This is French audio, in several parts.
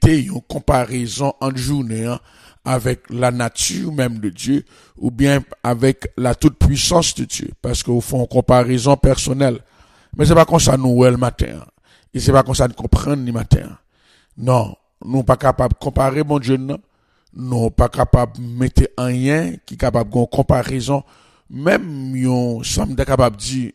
limiter une comparaison en journée hein, avec la nature même de Dieu ou bien avec la toute puissance de Dieu parce qu'on fait une comparaison personnelle. Mais c'est pas comme ça nous le matin. Et c'est pas comme ça nous comprendre le matin. Non, nous pas capable de comparer mon Dieu non. Nous pas capable de mettre rien qui est capable de comparaison même yon semble capable dire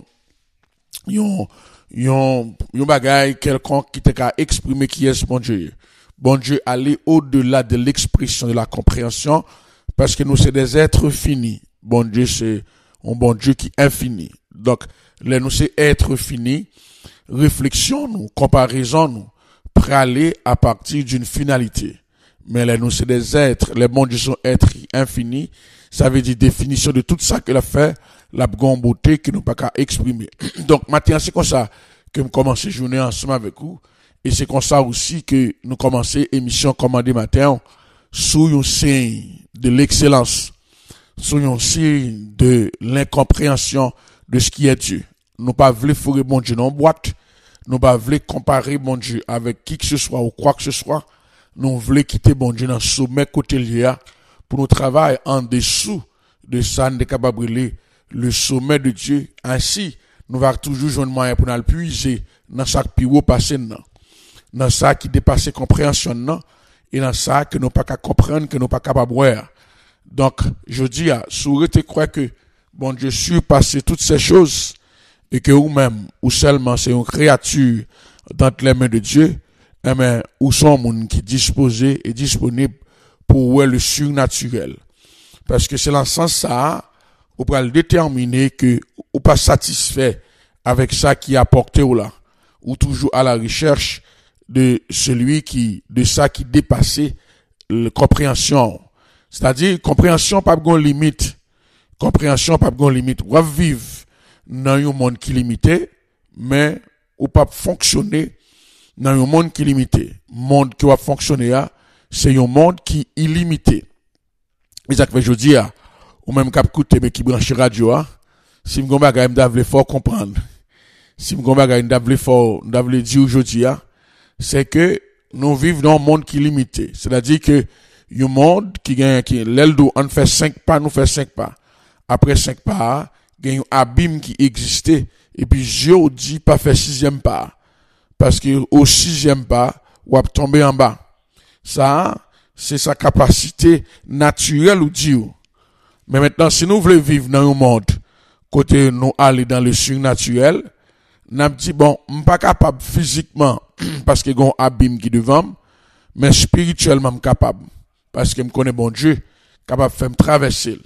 yon bagay quelconque qui t'a exprimer qui est bon Dieu. Bon Dieu aller au-delà de l'expression de la compréhension parce que nous c'est des êtres finis. Bon Dieu c'est un bon Dieu qui est infini. Donc là nous c'est être fini, réflexion nous, comparaison nous, praler à partir d'une finalité. Mais là nous c'est des êtres, les bons Dieu sont êtres infinis. Ça veut dire définition de tout ça qu'elle a fait, la grande beauté que nous pas qu'à exprimer. Donc maintenant c'est comme ça que nous commençons journée ensemble avec vous et c'est comme ça aussi que nous commençons émission commandée matin sous un signe de l'excellence, sous un signe de l'incompréhension de ce qui est Dieu. Nous pas voulons fourrer bon Dieu dans boîte, nous pas voulons comparer bon Dieu avec qui que ce soit ou quoi que ce soit. Nous voulons quitter bon Dieu dans le sommet côté lié pour nous travailler en dessous de ça, nous sommes capables de le sommet de Dieu. Ainsi, nous va toujours jouer un moyen pour nous puiser dans ça qui est passé, dans ça qui dépasse compréhension, et dans ça que nous pas qu'à comprendre, que nous pas capable de voir. Donc, je dis à, si vous croyez que bon Dieu surpasse toutes ces choses, et que vous-même, ou seulement c'est une créature dans les mains de Dieu, eh bien, où sont les gens qui disposés et disponibles pour voir le surnaturel. Parce que c'est dans ce sens ça, on peut le déterminer que ou pas satisfait avec ça qui a apporté ou là, ou toujours à la recherche de celui de ça qui dépassait la compréhension. C'est-à-dire, compréhension pas de limite. Compréhension pas de limite. On va vivre dans un monde qui est limité, mais ou pas fonctionner dans un monde qui est limité. Monde qui va fonctionner, c'est un monde qui est illimité. Et ça que je dis, ou même cap écouter mais qui branche radio, si m'gon bagay m'davle fort comprendre. Si m'gon bagay m'davle fort, m'davle dire aujourd'hui, c'est que nous vivons dans un monde qui est limité. C'est-à-dire que un monde qui gagne l'eldo on fait 5 pas, nous fait 5 pas. Après 5 pas, gagne un abîme qui existait et puis Dieu dit pas faire 6e pas. Parce que au 6e pas, ou tomber en bas. Ça, c'est sa capacité naturelle ou Dieu. Mais maintenant, si nous voulons vivre dans un monde, côté nous aller dans le surnaturel, nous dit bon, je suis pas capable physiquement, parce que j'ai un abîme qui devant, mais spirituellement, je suis capable. Parce que je connais bon Dieu, capable de faire me traverser.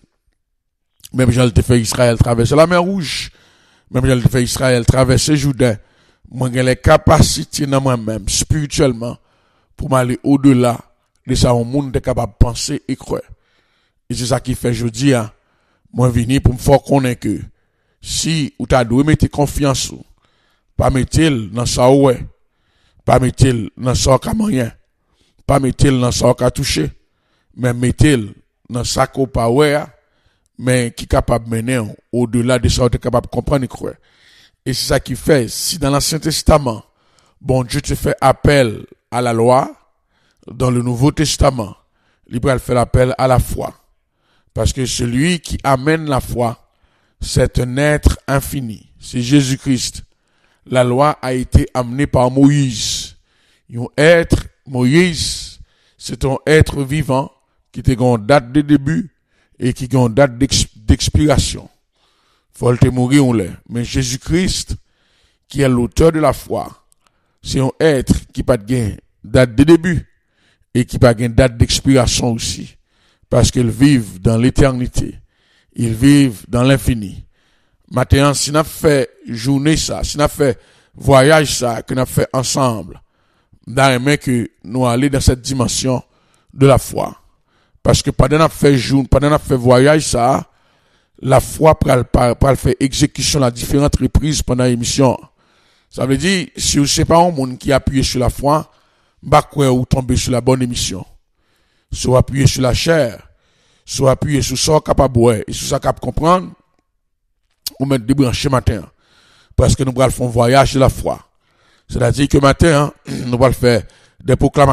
Même j'ai fait Israël traverser la mer Rouge. Même j'ai fait Israël traverser Jourdain. Moi, j'ai les capacités dans moi-même, spirituellement, pour m'aller au-delà de ça, un monde est capable de penser et croire. Et c'est ça qui fait, je dis, moi, venir pour me faire connaître que, si, ou t'as dû mettre confiance, pas mettre dans ça, ouais, pas mettre dans ça, qu'à moyen, pas mettre dans ça, qu'à toucher, mais mettre dans ça, qu'au pas, ouais, mais qui est capable de mener au-delà de ça, tu es capable de comprendre et croire. Et c'est ça qui fait, si dans l'Ancien Testament, bon Dieu te fait appel à la loi, dans le Nouveau Testament, il fait l'appel à la foi. Parce que celui qui amène la foi, c'est un être infini. C'est Jésus-Christ. La loi a été amenée par Moïse. Un être, Moïse, c'est un être vivant qui a une date de début et qui a une date d'expiration. Faut le mourir on l'est. Mais Jésus-Christ, qui est l'auteur de la foi, c'est un être qui n'a pas de date de début et qui n'a pas de date d'expiration aussi. Parce qu'ils vivent dans l'éternité. Ils vivent dans l'infini. Maintenant, si nous avons fait journée ça, si nous avons fait voyage ça, que nous avons fait ensemble, nous avons que nous allons dans cette dimension de la foi. Parce que pendant que nous avons fait voyage ça, la foi pour faire exécution à différentes reprises pendant l'émission. Ça veut dire, si vous ne pas un monde qui appuie sur la foi, bah quoi ou tomber sur la bonne émission. Soit appuyer sur la chair, soit appuyer sur ça capable boire et sur ça capable comprendre, ou mettre débrancher matin. Parce que nous allons faire un voyage de la foi. C'est-à-dire que matin, nous allons faire des proclamations